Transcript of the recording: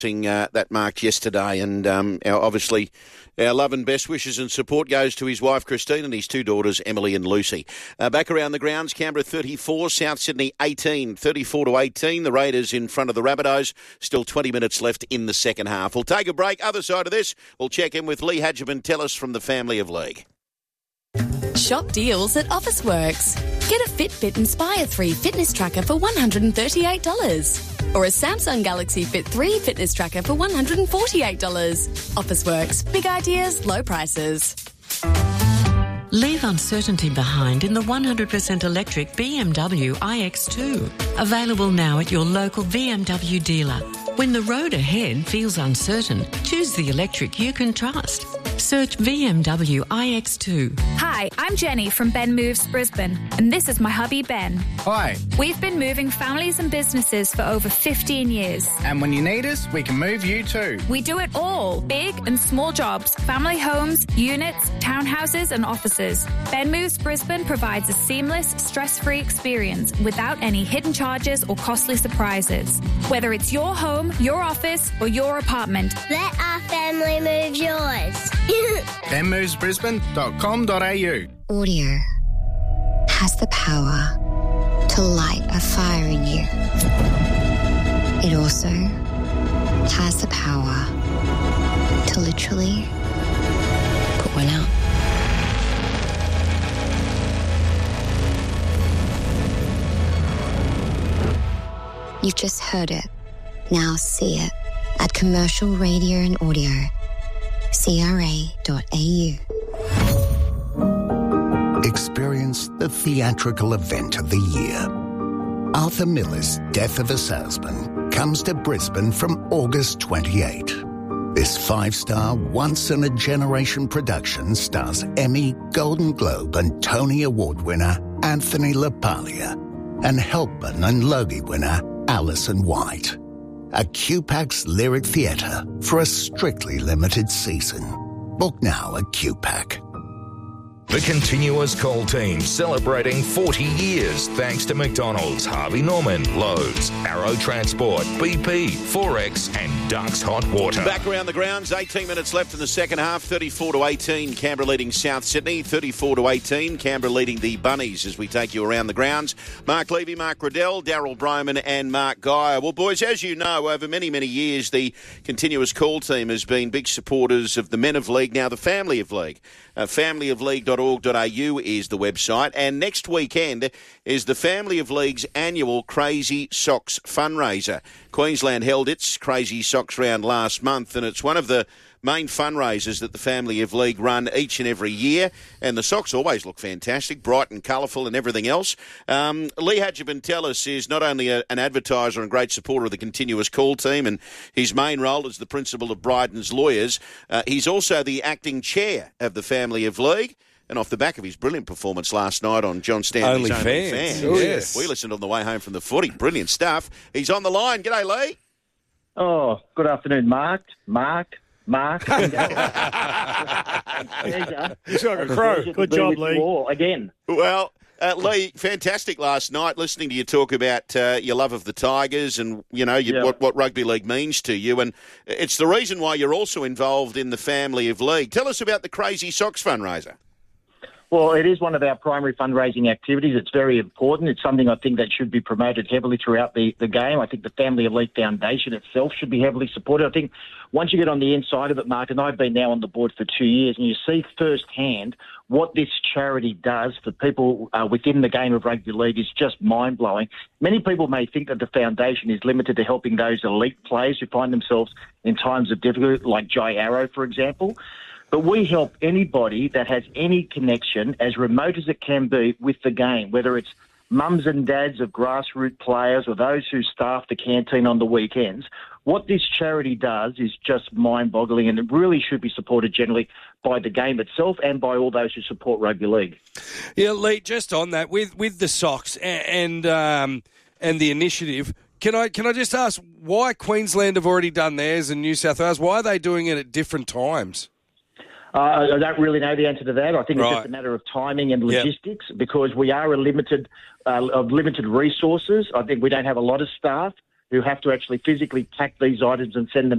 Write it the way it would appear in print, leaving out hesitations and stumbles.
that marked yesterday, and obviously our love and best wishes and support goes to his wife Christine and his two daughters Emily and Lucy. Back around the grounds, Canberra 34, South Sydney 18, 34-18. The Raiders in front of the Rabbitohs. Still 20 minutes left in the second half. We'll take a break. Other side of this, we'll check in with Lee Hadjiman-Tellis from the Family of League. Shop deals at Officeworks. Get a Fitbit Inspire 3 fitness tracker for $138. Or a Samsung Galaxy Fit 3 fitness tracker for $148. Officeworks. Big ideas, low prices. Leave uncertainty behind in the 100% electric BMW iX2. Available now at your local BMW dealer. When the road ahead feels uncertain, choose the electric you can trust. Search BMW iX2. Hi, I'm Jenny from Ben Moves Brisbane, and this is my hubby Ben. Hi. We've been moving families and businesses for over 15 years. And when you need us, we can move you too. We do it all. Big and small jobs, family homes, units, townhouses and offices. Ben Moves Brisbane provides a seamless, stress-free experience without any hidden charges or costly surprises. Whether it's your home, your office or your apartment. Let our family move yours. benmovesbrisbane.com.au. Audio has the power to light a fire in you. It also has the power to literally put one out. You've just heard it. Now see it at Commercial Radio and Audio. CRA.au. Experience the theatrical event of the year. Arthur Miller's Death of a Salesman comes to Brisbane from August 28. This 5-star, once-in-a-generation production stars Emmy, Golden Globe and Tony Award winner Anthony LaPaglia and Helpman and Logie winner Alison White. A QPAC's Lyric Theatre for a strictly limited season. Book now at QPAC. The Continuous Call team celebrating 40 years thanks to McDonald's, Harvey Norman, Lowe's, Arrow Transport, BP, Forex and Ducks Hot Water. Back around the grounds, 18 minutes left in the second half, 34-18, Canberra leading South Sydney, 34-18, Canberra leading the Bunnies as we take you around the grounds. Mark Levy, Mark Riddell, Daryl Bryman and Mark Geyer. Well, boys, as you know, over many, many years, the Continuous Call team has been big supporters of the Men of League, now the Family of League. Familyofleague.org.au is the website, and next weekend is the Family of League's annual Crazy Socks fundraiser. Queensland held its Crazy Socks round last month, and it's one of the main fundraisers that the Family of League run each and every year, and the socks always look fantastic, bright and colourful and everything else. Lee Hadjiman-Tellis is not only an advertiser and great supporter of the Continuous Call team, and his main role is the principal of Bryden's Lawyers. He's also the acting chair of the Family of League. And off the back of his brilliant performance last night on John Stanley's OnlyFans. Oh, yes. We listened on the way home from the footy. Brilliant stuff. He's on the line. G'day, Lee. Oh, good afternoon, Mark. He's like a crow. Good job, Lee. Again. Well, Lee, fantastic last night listening to you talk about your love of the Tigers and, what rugby league means to you. And it's the reason why you're also involved in the Family of League. Tell us about the Crazy Socks fundraiser. Well, it is one of our primary fundraising activities. It's very important. It's something I think that should be promoted heavily throughout the game. I think the Family of League Foundation itself should be heavily supported. I think once you get on the inside of it, Mark, and I've been now on the board for 2 years, and you see firsthand what this charity does for people within the game of rugby league is just mind-blowing. Many people may think that the foundation is limited to helping those elite players who find themselves in times of difficulty, like Jai Arrow, for example. But we help anybody that has any connection, as remote as it can be, with the game, whether it's mums and dads of grassroots players or those who staff the canteen on the weekends. What this charity does is just mind-boggling, and it really should be supported generally by the game itself and by all those who support rugby league. Yeah, Lee, just on that, with the socks and the initiative, can I just ask why Queensland have already done theirs and New South Wales? Why are they doing it at different times? I don't really know the answer to that. I think it's just a matter of timing and logistics because we are of limited resources. I think we don't have a lot of staff who have to actually physically pack these items and send them